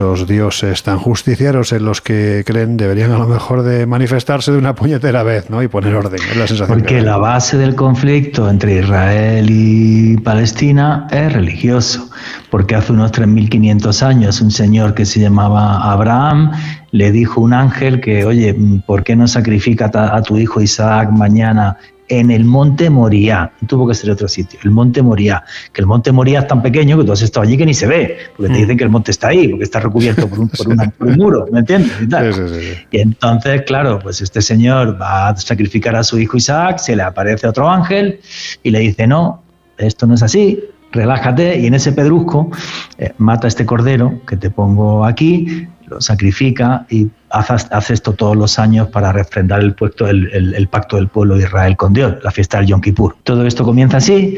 Los dioses tan justicieros en los que creen deberían a lo mejor de manifestarse de una puñetera vez, ¿no? Y poner orden, es la sensación. Porque la base del conflicto entre Israel y Palestina es religioso. Porque hace unos 3.500 años un señor que se llamaba Abraham le dijo a un ángel que, oye, ¿por qué no sacrificas a tu hijo Isaac mañana en el monte Moriah? Tuvo que ser otro sitio, el monte Moriah, que el monte Moriah es tan pequeño que tú has estado allí que ni se ve, porque te dicen que el monte está ahí, porque está recubierto por un muro, ¿me entiendes? Y tal. Sí. Y entonces, claro, pues este señor va a sacrificar a su hijo Isaac, se le aparece otro ángel y le dice, no, esto no es así, relájate, y en ese pedrusco mata a este cordero que te pongo aquí, lo sacrifica y hace esto todos los años para refrendar el pacto del pueblo de Israel con Dios, la fiesta del Yom Kippur. Todo esto comienza así,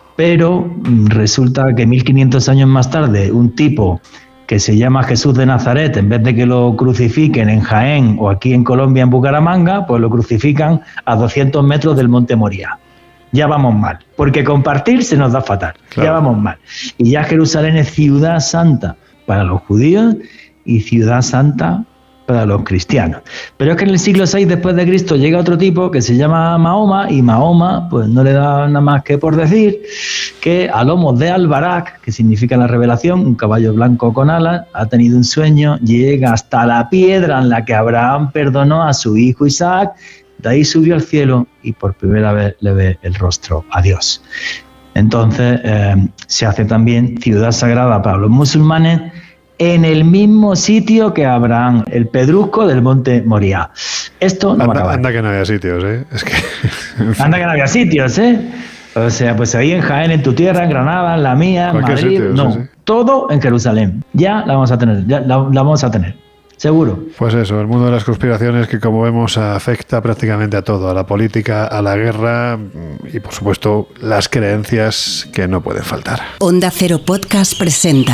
pero resulta que 1500 años más tarde un tipo que se llama Jesús de Nazaret, en vez de que lo crucifiquen en Jaén o aquí en Colombia en Bucaramanga, pues lo crucifican a 200 metros del monte Moriah. Ya vamos mal, porque compartir se nos da fatal, claro. Ya vamos mal. Y ya Jerusalén es ciudad santa para los judíos y ciudad santa para los cristianos. Pero es que en el siglo VI después de Cristo llega otro tipo que se llama Mahoma, y Mahoma pues no le da nada más que por decir que a lomos de Al-Barak, que significa la revelación, un caballo blanco con alas, ha tenido un sueño, llega hasta la piedra en la que Abraham perdonó a su hijo Isaac, de ahí subió al cielo y por primera vez le ve el rostro a Dios. Entonces se hace también ciudad sagrada para los musulmanes en el mismo sitio que Abraham, el pedrusco del monte Moriah. Esto no va a acabar. Anda que no había sitios, ¿eh? Es que... Anda que no había sitios, ¿eh? O sea, pues ahí en Jaén, en tu tierra, en Granada, en la mía, en Madrid, sitio, no. Sí. Todo en Jerusalén. Ya la vamos a tener, la vamos a tener. Seguro. Pues eso, el mundo de las conspiraciones que, como vemos, afecta prácticamente a todo, a la política, a la guerra y, por supuesto, las creencias que no pueden faltar. Onda Cero Podcast presenta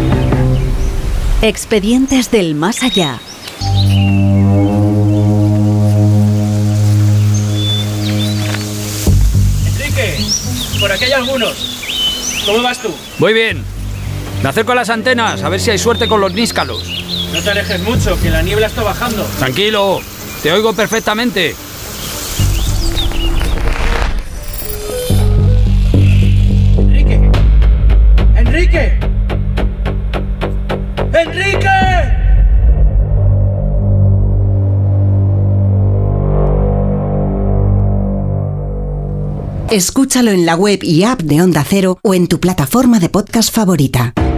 Expedientes del Más Allá. Enrique, por aquí hay algunos. ¿Cómo vas tú? Muy bien. Me acerco a las antenas, a ver si hay suerte con los níscalos. No te alejes mucho, que la niebla está bajando. Tranquilo, te oigo perfectamente. ¡Enrique! ¡Enrique! ¡Enrique! Escúchalo en la web y app de Onda Cero o en tu plataforma de podcast favorita.